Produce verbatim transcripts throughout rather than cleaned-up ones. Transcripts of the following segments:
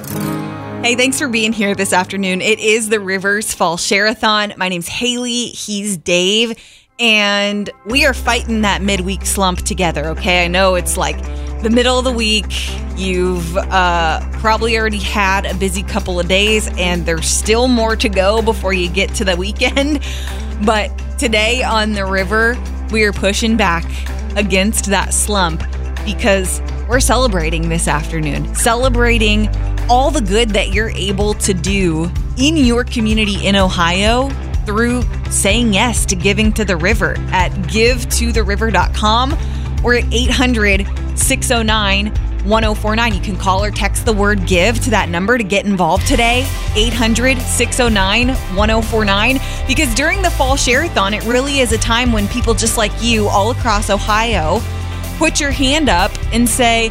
Hey, thanks for being here this afternoon. It is the Rivers Fall Share-a-thon. My name's Haley. He's Dave. And we are fighting that midweek slump together, okay? I know it's like the middle of the week. You've uh, probably already had a busy couple of days, and there's still more to go before you get to the weekend. But today on the river, we are pushing back against that slump because we're celebrating this afternoon, celebrating all the good that you're able to do in your community in Ohio through saying yes to giving to the river at give to the river dot com or at eight hundred, six oh nine, one oh four nine. You can call or text the word give to that number to get involved today, eight hundred, six oh nine, one oh four nine. Because during the Fall Share-a-thon, it really is a time when people just like you all across Ohio put your hand up and say,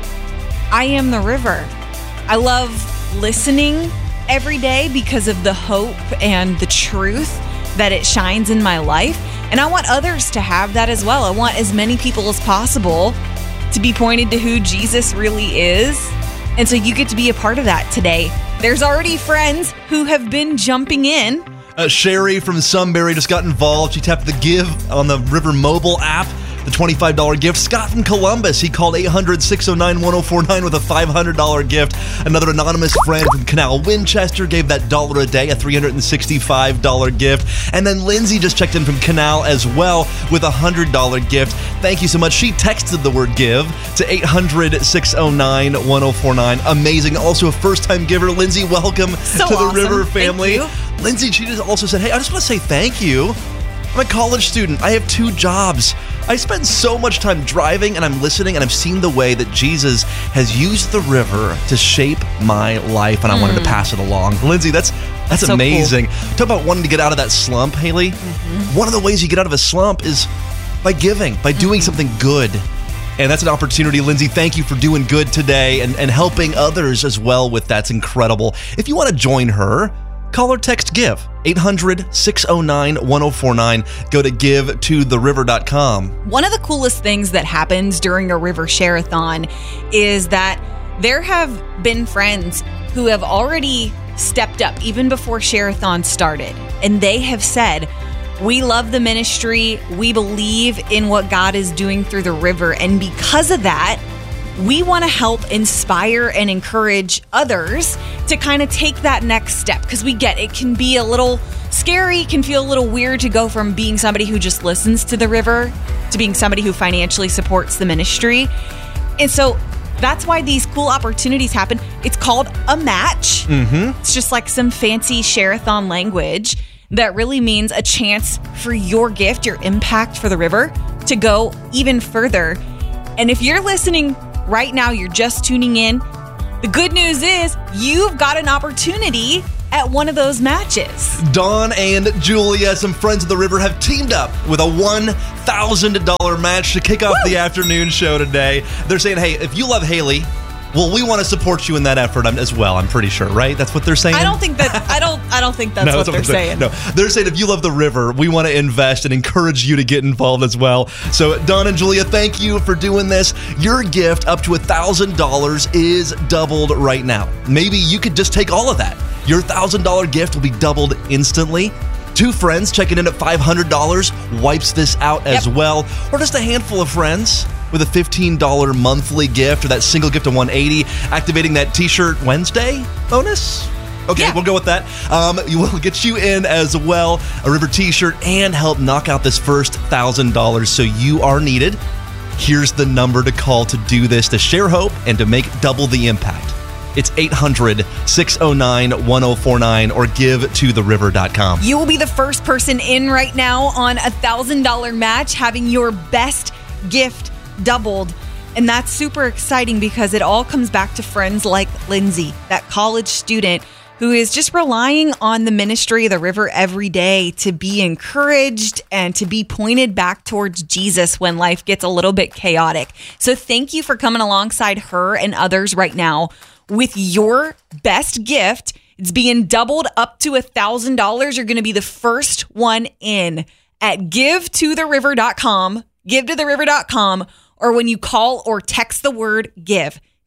I am the river. I love listening every day because of the hope and the truth that it shines in my life. And I want others to have that as well. I want as many people as possible to be pointed to who Jesus really is. And so you get to be a part of that today. There's already friends who have been jumping in. Uh, Sherry from Sunbury just got involved. She tapped the give on the River mobile app. The twenty-five dollars gift. Scott from Columbus, he called eight hundred, six oh nine, one oh four nine with a five hundred dollars gift. Another anonymous friend from Canal Winchester gave that dollar a day, a three hundred sixty-five dollars gift. And then Lindsay just checked in from Canal as well with a one hundred dollars gift. Thank you so much. She texted the word give to eight hundred, six oh nine, one oh four nine. Amazing. Also a first-time giver. Lindsay, welcome so to the awesome. River family. Thank you. Lindsay, she just also said, hey, I just want to say thank you. I'm a college student. I have two jobs. I spend so much time driving and I'm listening and I've seen the way that Jesus has used the river to shape my life, and I mm. wanted to pass it along. Lindsay, that's that's so amazing. Cool. Talk about wanting to get out of that slump, Haley. Mm-hmm. One of the ways you get out of a slump is by giving, by doing mm-hmm. something good. And that's an opportunity, Lindsay. Thank you for doing good today and, and helping others as well with that's incredible. If you want to join her, call or text GIVE, eight hundred, six oh nine, one oh four nine. Go to give to the river dot com. One of the coolest things that happens during a River Share-a-thon is that there have been friends who have already stepped up even before Share-a-thon started. And they have said, we love the ministry. We believe in what God is doing through the river. And because of that, we want to help inspire and encourage others to kind of take that next step, because we get it can be a little scary, can feel a little weird to go from being somebody who just listens to the river to being somebody who financially supports the ministry. And so that's why these cool opportunities happen. It's called a match. Mm-hmm. It's just like some fancy share-a-thon language that really means a chance for your gift, your impact for the river to go even further. And if you're listening right now, you're just tuning in, the good news is you've got an opportunity at one of those matches. Dawn and Julia, some friends of the river, have teamed up with a one thousand dollars match to kick off Woo! The afternoon show today. They're saying, hey, if you love Haley, well, we want to support you in that effort as well, I'm pretty sure, right? That's what they're saying? I don't think that, I don't, I don't think that's no, what that's they're what saying. No, they're saying if you love the river, we want to invest and encourage you to get involved as well. So Dawn and Julia, thank you for doing this. Your gift up to one thousand dollars is doubled right now. Maybe you could just take all of that. Your one thousand dollars gift will be doubled instantly. Two friends checking in at five hundred dollars wipes this out as yep. well. Or just a handful of friends with a fifteen dollars monthly gift or that single gift of one hundred eighty dollars, activating that T-shirt Wednesday bonus. Okay, yeah. We'll go with that. Um, we will get you in as well, a River T-shirt, and help knock out this first one thousand dollars. So you are needed. Here's the number to call to do this, to share hope and to make double the impact. It's eight hundred, six oh nine, one oh four nine or give to the river dot com. You will be the first person in right now on a one thousand dollars match, having your best gift doubled. And that's super exciting because it all comes back to friends like Lindsay, that college student who is just relying on the ministry of the river every day to be encouraged and to be pointed back towards Jesus when life gets a little bit chaotic. So thank you for coming alongside her and others right now with your best gift. It's being doubled up to one thousand dollars. You're going to be the first one in at give to the river dot com, give to the river dot com, or when you call or text the word give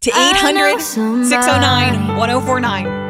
to eight hundred, six oh nine, one oh four nine.